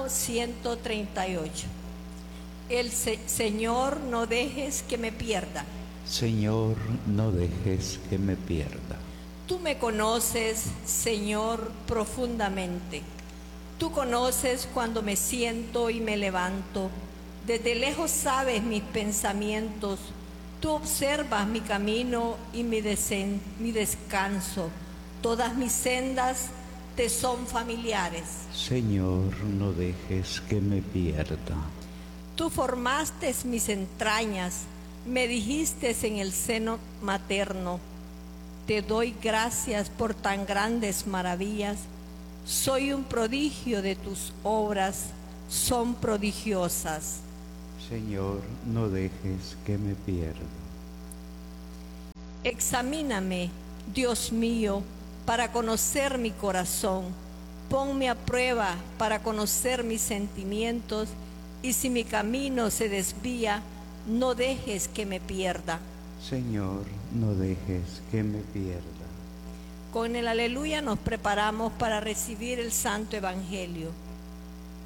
Salmo 138. Señor, no dejes que me pierda. Señor, no dejes que me pierda. Tú me conoces, Señor, profundamente. Tú conoces cuando me siento y me levanto. Desde lejos sabes mis pensamientos. Tú observas mi camino y mi descanso. Todas mis sendas te son familiares. Señor, no dejes que me pierda. Tú formaste mis entrañas, me dijiste en el seno materno. Te doy gracias por tan grandes maravillas. Soy un prodigio de tus obras, son prodigiosas. Señor, no dejes que me pierda. Examíname, Dios mío, para conocer mi corazón. Ponme a prueba para conocer mis sentimientos, y si mi camino se desvía, no dejes que me pierda. Señor, no dejes que me pierda. Con el aleluya nos preparamos para recibir el Santo Evangelio.